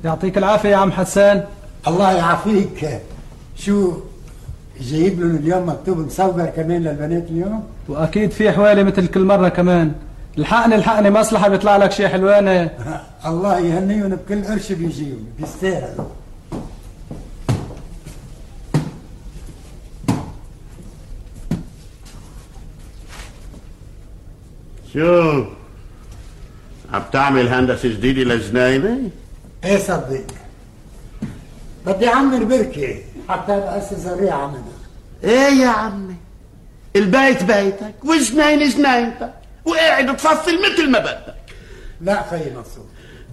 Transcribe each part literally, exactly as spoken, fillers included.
يعطيك العافية يا عم حسان. الله يعافيك. شو جايب لهم اليوم مكتوب مصور كمان للبنات اليوم؟ واكيد في حوالي مثل كل مرة كمان. الحقني الحقني مصلحة بيطلع لك شي حلوانة. الله يهنيهم بكل قرش بيجيهم، بيستاهلوا. شو عم تعمل هندسة جديدة لجناينة؟ ايه صدق، بدي اعمر بركة حتى بأسس الريعة منها. ايه يا عمي، البيت بيتك والجناينة جناينتك وقاعد تفصل مثل ما بدك. لا خيي منصور،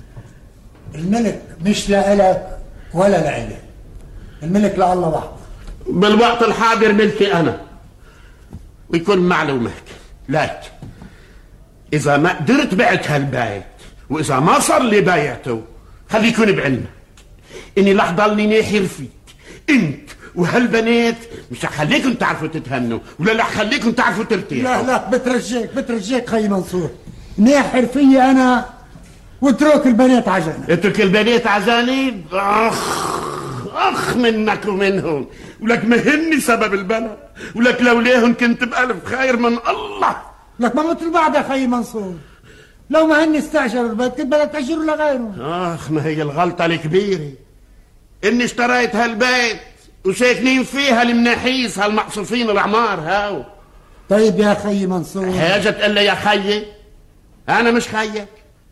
الملك مش لإلك ولا لإلي، الملك لله وحده. بالوقت الحاضر ملكي انا، ويكون معلومك لك اذا ما قدرت بعت هالبيت واذا ما صار لي بيعته خلي يكون بعلمك اني رح ضلني ناحر فيك انت وهالبنات، مش رح خليكم تعرفوا تتهنوا ولا رح خليكم تعرفوا ترتاحوا. لا لا بترجيك بترجيك خي منصور، ناحر فيي انا واترك البنات عجانة. اترك البنات عجانة؟ اخ اخ منك ومنهم، ولك مهني سبب البلا، ولك لولاهم كنت بألف خير من الله. لك ما مثل بعد يا خي منصور، لو ما هن استأجروا البيت كنت بدك تأجروا لغيرهم. اخ ما هي الغلطة الكبيرة اني اشتريت هالبيت وساكنين فيها المناحيس هالمقصوفين العمار هاو. طيب يا خي منصور، حاجة تقول لي يا خيي؟ انا مش خيك.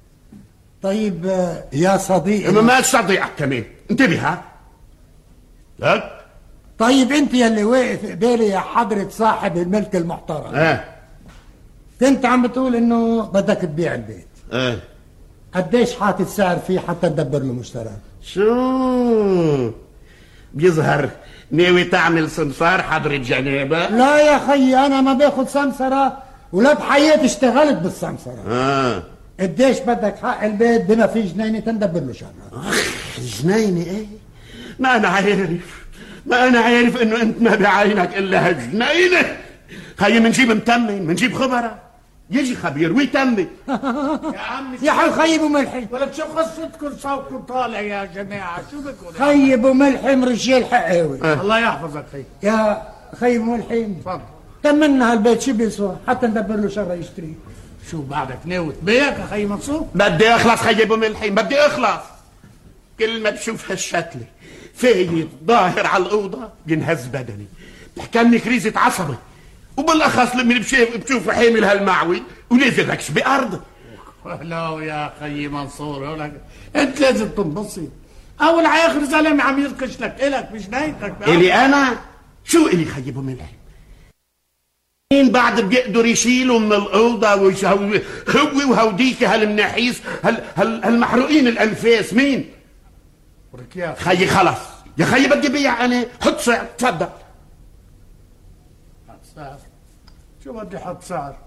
طيب يا صديقي. ما ماش صديقك كمان، انتبه ها. لك طيب انت يلي واقف قبالي يا حضرة صاحب الملك المحترم، اه كنت عم بتقول انه بدك تبيع البيت. اه قديش حاطط سعر فيه حتى تدبر له مشترى؟ شو بيظهر ناوي تعمل سمسار حضرة جنابة؟ لا يا خيي انا ما باخد سمسرة ولا بحياتي اشتغلت بالسمسرة. اه قديش بدك حق البيت بما في جنينة تندبر له شغله؟ اخ جنينة ايه؟ ما انا عارف ما انا عارف انه انت ما بعينك الا هالجنينة. خيي منجيب متمن منجيب خبرة يجي خبير ويتمن. يا عمي يا حي خيب وملحم، ولك شو قصتكم صوتكم طالع يا جماعة؟ شو بكم؟ خيب وملحم رجال حقاوي. أه. الله يحفظك خي. يا خيب وملحم تفضل تمنا هالبيت شو بيسوى حتى ندبر له شغله يشتريه. شو بعدك ناوي تبيعك يا خي منصور؟ بدي اخلص خيي ابو ملحم، بدي اخلص. كل ما بشوف هالشكلة فايت ظاهر على الأوضة ينهز بدني، بحكمني كريزة عصبي، وبالأخص لما بشوف بشوف حامل هالمعوي ونازل ركش بأرضي. لا يا خي منصور، لك انت لازم تنبسط. اول على اخر زلمه عم يركش لك الك مش نايتك. الي انا؟ شو الي خي ابو ملحم؟ مين بعد بيقدر يشيلوا من الأوضة ويشهو هو وهوديك هالمناحيس هال هال هالمحروقين الأنفاس مين؟ خيي خلص يا خيي بدي بيع انا. حط سعر تفضل. حط سعر؟ شو بدي حط سعر؟